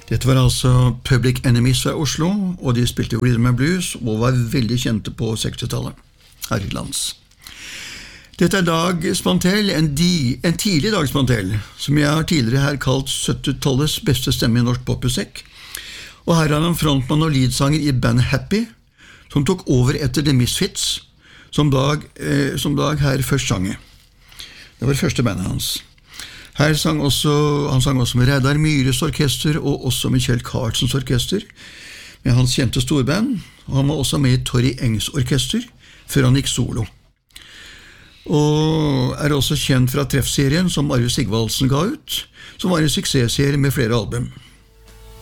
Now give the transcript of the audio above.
Dette var altså Public Enemies fra Oslo, og de spilte Rhythm and Blues, og var veldig kjente på 60-tallet, her i lands. Dette Dag Spantell, en tidlig Dag Spantell, som jeg har tidligere her kalt 70-tallets beste stemme i norsk popmusikk, og her er han frontmann og leadsanger i bandet Happy, som tok over etter The Misfits, som Dag her først sang i. Det var det første bandet hans. Han sang også med Reidar Myhres orkester, og også med Kjell Karlsens orkester, med hans kjente storband, og han var også med i Torry Engs orkester, før han gikk solo. Og også kjent fra Treffserien, som Arve Sigvaldsen ga ut, som var en suksessserie med flere album.